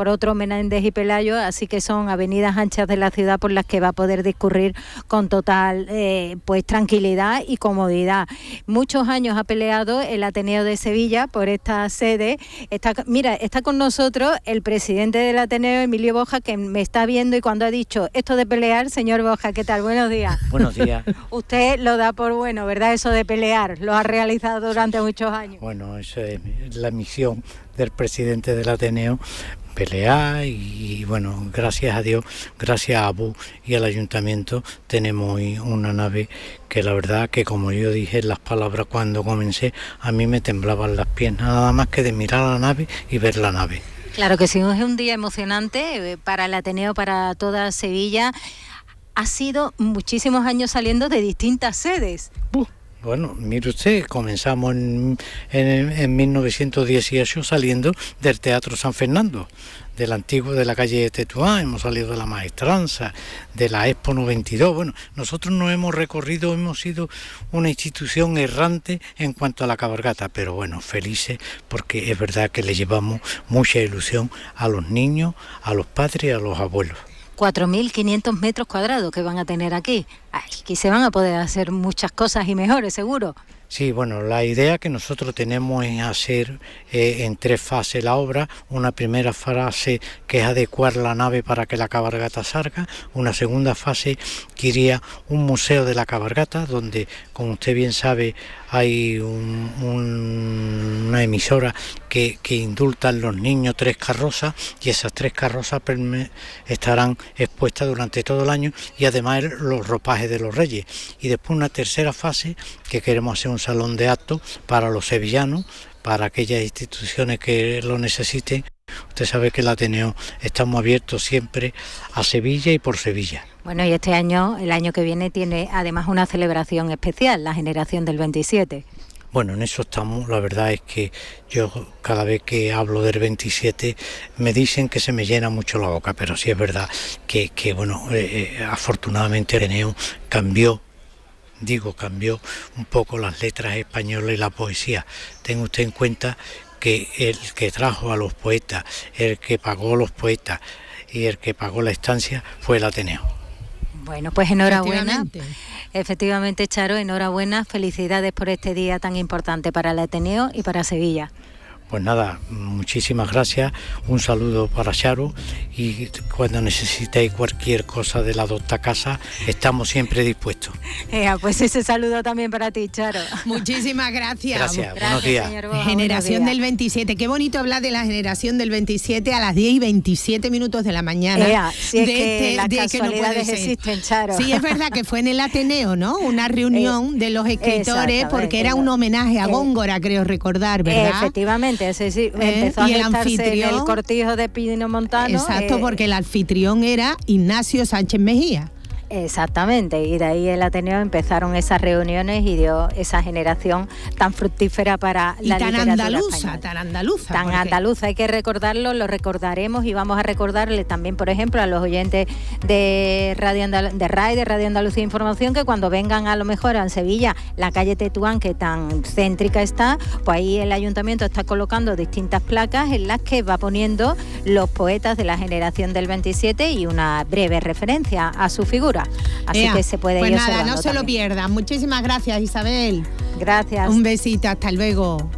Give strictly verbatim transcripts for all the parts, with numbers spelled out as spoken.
por otro Menéndez y Pelayo, así que son avenidas anchas de la ciudad por las que va a poder discurrir con total eh, pues tranquilidad y comodidad. Muchos años ha peleado el Ateneo de Sevilla por esta sede. Está, mira, está con nosotros el presidente del Ateneo, Emilio Boja, que me está viendo, y cuando ha dicho esto de pelear, señor Boja, ¿qué tal? Buenos días. Buenos días. Usted lo da por bueno, ¿verdad? Eso de pelear, lo ha realizado durante muchos años. Bueno, eso es la misión del presidente del Ateneo, pelear, y bueno, gracias a Dios, gracias a ABU y al ayuntamiento tenemos hoy una nave que la verdad que, como yo dije en las palabras cuando comencé, a mí me temblaban las piernas nada más que de mirar a la nave y ver la nave. Claro que sí, es un día emocionante para el Ateneo, para toda Sevilla. Ha sido muchísimos años saliendo de distintas sedes. Uh. Bueno, mire usted, comenzamos en, en, en mil novecientos dieciocho saliendo del Teatro San Fernando, del antiguo de la calle Tetuán, hemos salido de la Maestranza, de la Expo noventa y dos. Bueno, nosotros nos hemos recorrido, hemos sido una institución errante en cuanto a la cabalgata, pero bueno, felices porque es verdad que le llevamos mucha ilusión a los niños, a los padres y a los abuelos. cuatro mil quinientos metros cuadrados que van a tener aquí. Aquí se van a poder hacer muchas cosas y mejores, seguro. Sí, bueno, la idea que nosotros tenemos es hacer eh, en tres fases la obra. Una primera fase que es adecuar la nave para que la cabalgata salga. Una segunda fase que iría un museo de la cabalgata, donde, como usted bien sabe, hay un, un, una emisora que, que indultan los niños tres carrozas, y esas tres carrozas estarán expuestas durante todo el año, y además los ropajes de los reyes. Y después una tercera fase que queremos hacer un salón de actos para los sevillanos, para aquellas instituciones que lo necesiten. Usted sabe que el Ateneo estamos abiertos siempre a Sevilla y por Sevilla. Bueno, y este año, el año que viene, tiene además una celebración especial, la generación del veintisiete. Bueno, en eso estamos. La verdad es que yo cada vez que hablo del veintisiete me dicen que se me llena mucho la boca, pero sí es verdad que, que bueno, eh, eh, afortunadamente el Ateneo cambió. Digo, cambió un poco las letras españolas y la poesía. Tenga usted en cuenta que el que trajo a los poetas, el que pagó los poetas y el que pagó la estancia fue el Ateneo. Bueno, pues enhorabuena. Efectivamente. Efectivamente, Charo, enhorabuena. Felicidades por este día tan importante para el Ateneo y para Sevilla. Pues nada, muchísimas gracias, un saludo para Charo, y cuando necesitéis cualquier cosa de la docta casa, estamos siempre dispuestos. Eh, pues ese saludo también para ti, Charo. Muchísimas gracias. Gracias, gracias buenos días. Señor Boja, generación buenos días. Del veintisiete, qué bonito hablar de la generación del veintisiete a las diez y veintisiete minutos de la mañana. Eh, si es de que este, las de casualidades que no existen, Charo. Sí, es verdad que fue en el Ateneo, ¿no? Una reunión eh, de los escritores, porque era un homenaje a Góngora, eh, creo recordar, ¿verdad? Eh, efectivamente, ese sí. Eh, Empezó y a el anfitrión, el cortijo de Pino Montano. Exacto, eh, porque el anfitrión era Ignacio Sánchez Mejía. Exactamente, y de ahí el Ateneo empezaron esas reuniones y dio esa generación tan fructífera para y la tan literatura andaluza, española. tan andaluza. Tan porque... andaluza, hay que recordarlo, lo recordaremos y vamos a recordarle también, por ejemplo, a los oyentes de Radio Andal- de R A I, de Radio Andalucía Información, que cuando vengan a lo mejor a Sevilla, la calle Tetuán, que tan céntrica está, pues ahí el ayuntamiento está colocando distintas placas en las que va poniendo los poetas de la generación del veintisiete y una breve referencia a su figura. Así Ea, que se puede pues ir nada, no se también. lo pierdan. Muchísimas gracias, Isabel. Gracias. Un besito, hasta luego.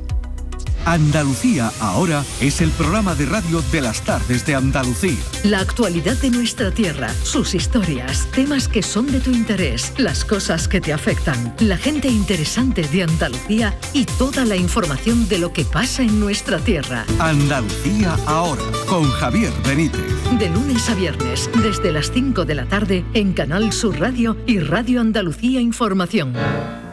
Andalucía ahora es el programa de radio de las tardes de Andalucía. La actualidad de nuestra tierra, sus historias, temas que son de tu interés, las cosas que te afectan, la gente interesante de Andalucía y toda la información de lo que pasa en nuestra tierra. Andalucía ahora, con Javier Benítez. De lunes a viernes, desde las cinco de la tarde, en Canal Sur Radio y Radio Andalucía Información.